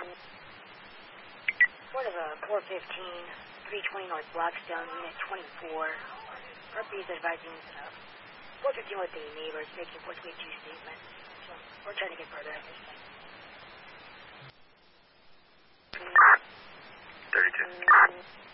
What is 415, 320 North Blackstone, Unit 24. RP is advising 415 with the neighbors making 422 statement. So we're trying to get further at this point. 32.